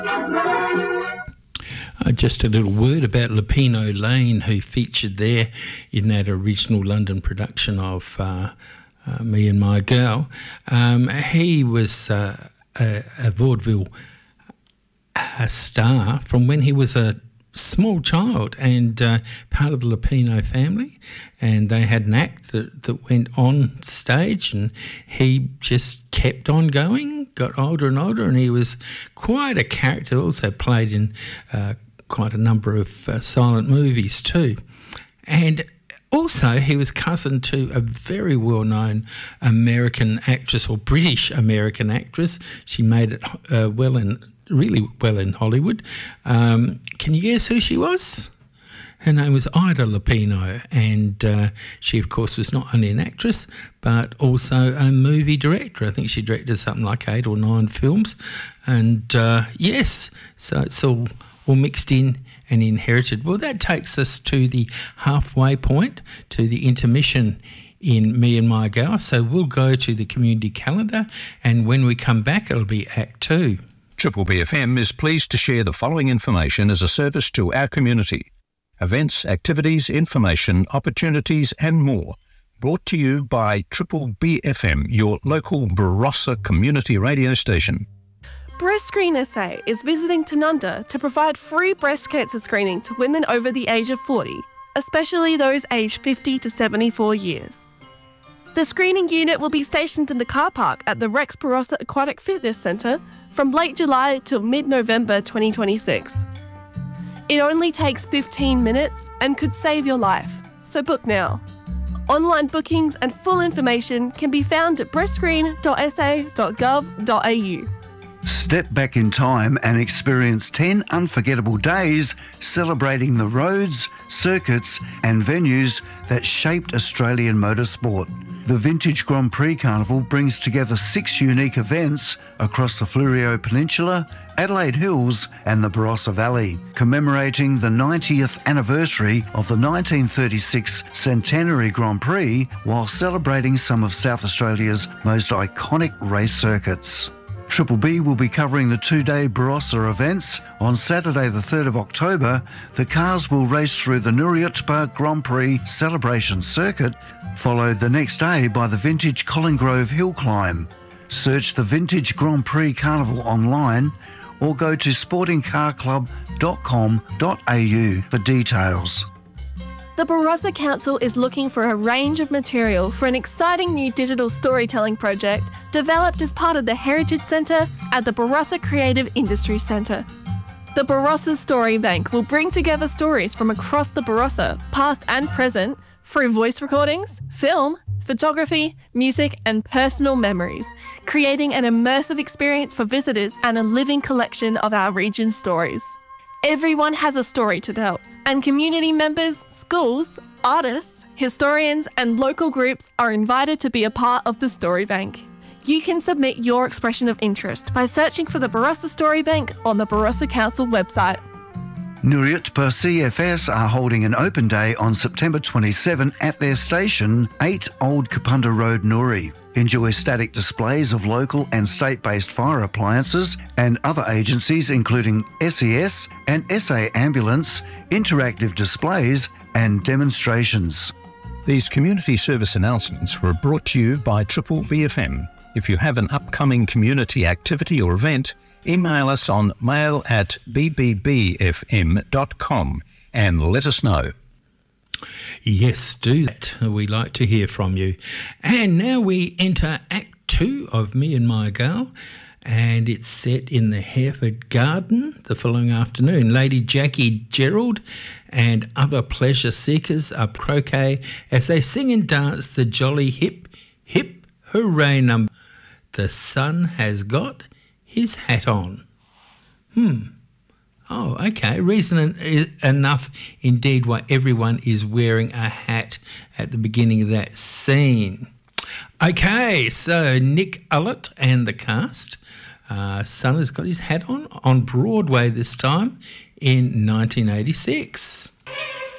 Just a little word about Lupino Lane, who featured there in that original London production of Me and My Girl. He was a vaudeville star from when he was a small child and part of the Lupino family, and they had an act that went on stage, and he just kept on going, got older and older, and he was quite a character. Also played in quite a number of silent movies too. And also he was cousin to a very well-known American actress, or British American actress. She made it really well in Hollywood. Can you guess who she was? Her name was Ida Lupino, and she, of course, was not only an actress but also a movie director. I think she directed something like 8 or 9 films. And yes, so it's all mixed in and inherited. Well, that takes us to the halfway point, to the intermission in Me and My Girl. So we'll go to the community calendar, and when we come back, it'll be Act 2. Triple B FM is pleased to share the following information as a service to our community. Events, activities, information, opportunities and more. Brought to you by Triple B FM, your local Barossa community radio station. Breast Screen SA is visiting Tanunda to provide free breast cancer screening to women over the age of 40, especially those aged 50 to 74 years. The screening unit will be stationed in the car park at the Rex Barossa Aquatic Fitness Centre from late July till mid-November 2026. It only takes 15 minutes and could save your life, so book now. Online bookings and full information can be found at breastscreen.sa.gov.au. Step back in time and experience 10 unforgettable days celebrating the roads, circuits and venues that shaped Australian motorsport. The Vintage Grand Prix Carnival brings together 6 unique events across the Fleurieu Peninsula, Adelaide Hills and the Barossa Valley, commemorating the 90th anniversary of the 1936 Centenary Grand Prix while celebrating some of South Australia's most iconic race circuits. Triple B will be covering the 2-day Barossa events. On Saturday the 3rd of October, the cars will race through the Nuriutpa Grand Prix celebration circuit, followed the next day by the Vintage Collinggrove Hill Climb. Search the Vintage Grand Prix Carnival online or go to sportingcarclub.com.au for details. The Barossa Council is looking for a range of material for an exciting new digital storytelling project developed as part of the Heritage Centre at the Barossa Creative Industry Centre. The Barossa Story Bank will bring together stories from across the Barossa, past and present, through voice recordings, film, photography, music and personal memories, creating an immersive experience for visitors and a living collection of our region's stories. Everyone has a story to tell, and community members, schools, artists, historians and local groups are invited to be a part of the Story Bank. You can submit your expression of interest by searching for the Barossa Story Bank on the Barossa Council website. Nuriutpa CFS are holding an open day on September 27 at their station, 8 Old Kapunda Road, Nuri. Enjoy static displays of local and state-based fire appliances and other agencies including SES and SA Ambulance, interactive displays and demonstrations. These community service announcements were brought to you by Triple VFM. If you have an upcoming community activity or event, email us on mail@bbbfm.com and let us know. Yes, do that. We like to hear from you. And now we enter Act 2 of Me and My Girl, and it's set in the Hereford Garden the following afternoon. Lady Jackie Gerald and other pleasure seekers up croquet as they sing and dance the jolly hip, hip, hooray number. The sun has got his hat on. Oh, okay. Reason enough indeed why everyone is wearing a hat at the beginning of that scene. Okay, so Nick Ullett and the cast. Sun has got his hat on Broadway this time in 1986.